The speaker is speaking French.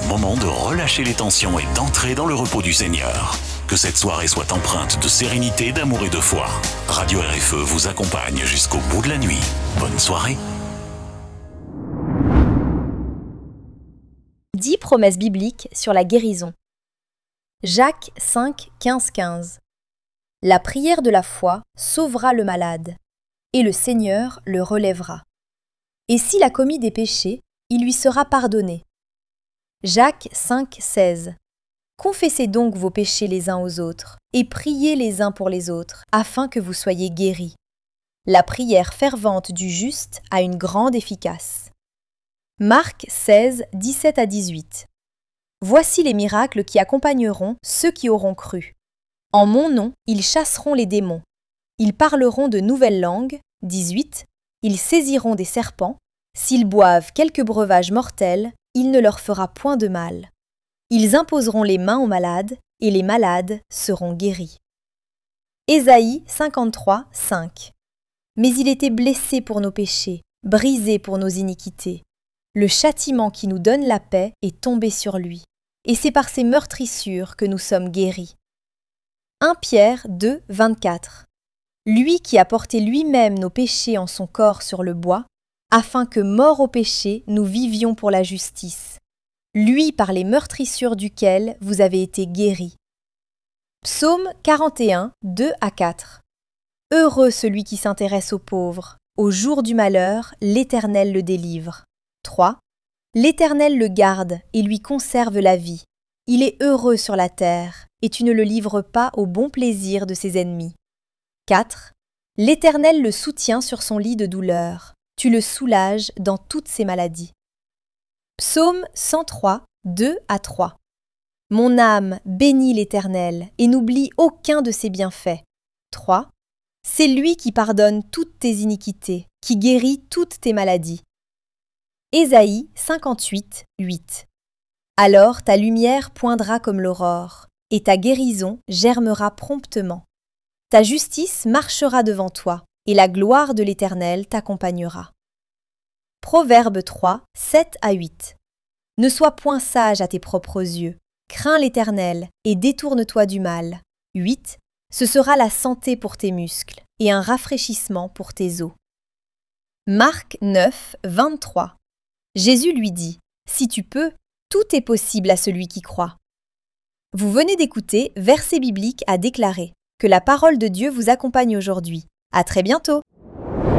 moment de relâcher les tensions et d'entrer dans le repos du Seigneur. Que cette soirée soit empreinte de sérénité, d'amour et de foi. Radio RFE vous accompagne jusqu'au bout de la nuit. Bonne soirée. 10 promesses bibliques sur la guérison. Jacques 5, 15. La prière de la foi sauvera le malade, et le Seigneur le relèvera. Et s'il a commis des péchés, il lui sera pardonné. Jacques 5, 16. Confessez donc vos péchés les uns aux autres, et priez les uns pour les autres, afin que vous soyez guéris. La prière fervente du juste a une grande efficace. Marc 16, 17-18. Voici les miracles qui accompagneront ceux qui auront cru. En mon nom, ils chasseront les démons. Ils parleront de nouvelles langues. 18. Ils saisiront des serpents. S'ils boivent quelques breuvages mortels, il ne leur fera point de mal. Ils imposeront les mains aux malades, et les malades seront guéris. Ésaïe 53, 5. Mais il était blessé pour nos péchés, brisé pour nos iniquités. Le châtiment qui nous donne la paix est tombé sur lui, et c'est par ses meurtrissures que nous sommes guéris. 1 Pierre 2, 24. Lui qui a porté lui-même nos péchés en son corps sur le bois, afin que, morts au péché, nous vivions pour la justice. Lui par les meurtrissures duquel vous avez été guéris. Psaume 41, 2-4. Heureux celui qui s'intéresse aux pauvres. Au jour du malheur, l'Éternel le délivre. 3. L'Éternel le garde et lui conserve la vie. Il est heureux sur la terre, et tu ne le livres pas au bon plaisir de ses ennemis. 4. L'Éternel le soutient sur son lit de douleur. Tu le soulages dans toutes ses maladies. Psaume 103, 2-3. Mon âme bénit l'Éternel et n'oublie aucun de ses bienfaits. 3. C'est lui qui pardonne toutes tes iniquités, qui guérit toutes tes maladies. Ésaïe 58, 8. Alors ta lumière poindra comme l'aurore, et ta guérison germera promptement. Ta justice marchera devant toi, et la gloire de l'Éternel t'accompagnera. Proverbe 3, 7-8. Ne sois point sage à tes propres yeux, crains l'Éternel, et détourne-toi du mal. 8. Ce sera la santé pour tes muscles, et un rafraîchissement pour tes os. Marc 9, 23. Jésus lui dit, « Si tu peux, tout est possible à celui qui croit. » Vous venez d'écouter Versets bibliques à déclarer. Que la parole de Dieu vous accompagne aujourd'hui. À très bientôt!